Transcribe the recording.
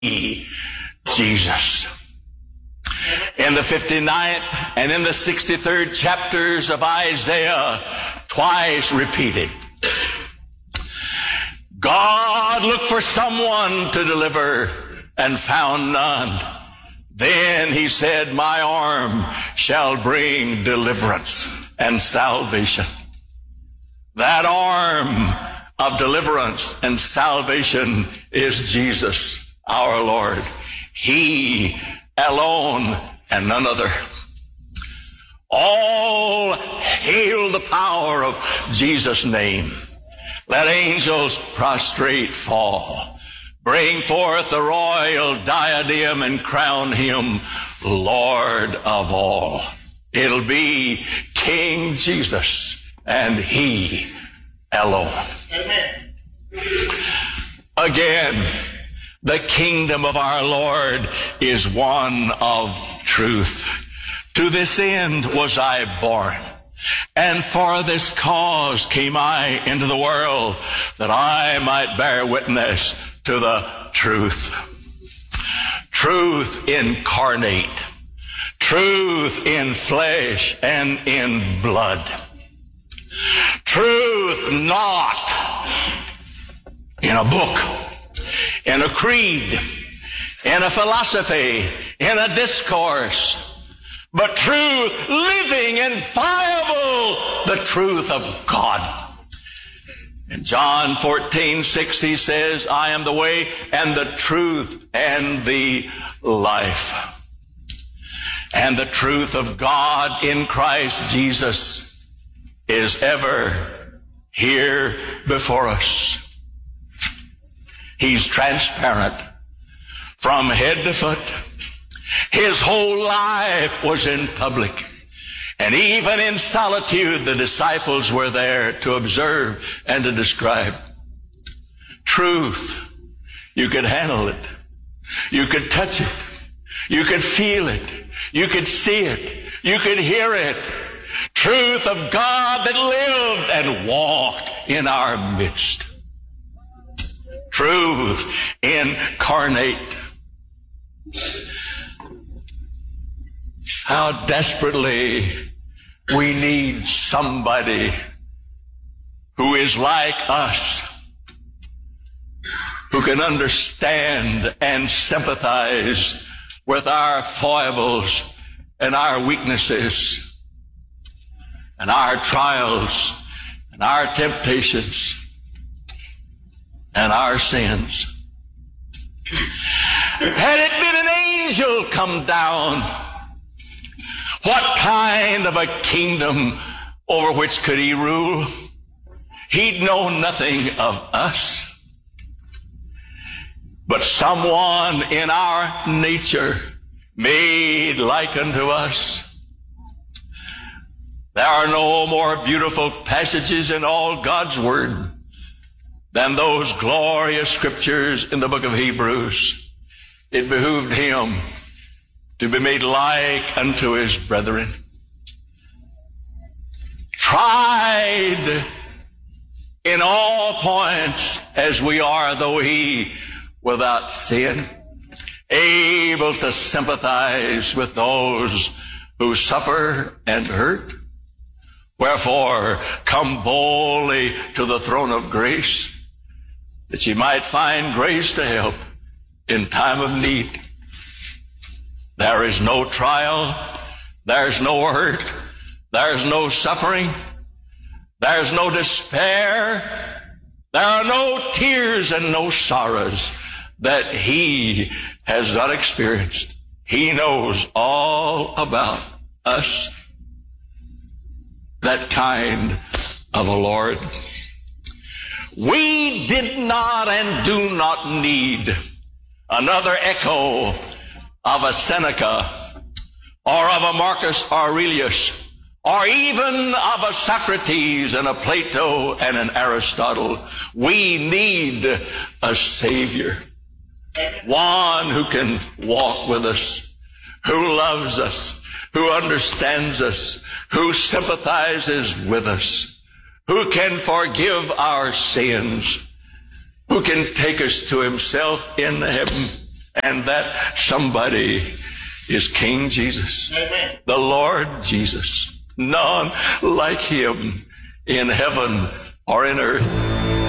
Jesus. In the 59th and in the 63rd chapters of Isaiah, twice repeated, God looked for someone to deliver and found none. Then he said, my arm shall bring deliverance and salvation. That arm of deliverance and salvation is Jesus, our Lord. He alone and none other. All hail the power of Jesus' name. Let angels prostrate fall. Bring forth the royal diadem and crown him Lord of all. It'll be King Jesus and he alone. Amen. Again, the kingdom of our Lord is one of truth. To this end was I born, and for this cause came I into the world, that I might bear witness to the truth. Truth incarnate. Truth in flesh and in blood. Truth not in a book, in a creed, in a philosophy, in a discourse, but truth living and viable, the truth of God. In John 14:6 he says, I am the way and the truth and the life. And the truth of God in Christ Jesus is ever here before us. He's transparent from head to foot. His whole life was in public. And even in solitude, the disciples were there to observe and to describe. Truth. You could handle it. You could touch it. You could feel it. You could see it. You could hear it. Truth of God that lived and walked in our midst. Truth incarnate. How desperately we need somebody who is like us, who can understand and sympathize with our foibles and our weaknesses and our trials and our temptations and our sins. Had it been an angel come down, what kind of a kingdom over which could he rule? He'd know nothing of us. But someone in our nature made like unto us. There are no more beautiful passages in all God's Word than those glorious scriptures in the book of Hebrews. It behooved him to be made like unto his brethren. Tried in all points as we are, though he without sin. Able to sympathize with those who suffer and hurt. Wherefore, come boldly to the throne of grace, that ye might find grace to help in time of need. There is no trial, there's no hurt, there's no suffering, there's no despair, there are no tears and no sorrows that he has not experienced. He knows all about us. That kind of a Lord. We did not and do not need another echo of a Seneca or of a Marcus Aurelius or even of a Socrates and a Plato and an Aristotle. We need a Savior. One who can walk with us, who loves us, who understands us, who sympathizes with us, who can forgive our sins, who can take us to himself in heaven And that somebody is King Jesus, Amen. the Lord Jesus. None like him in heaven or in earth.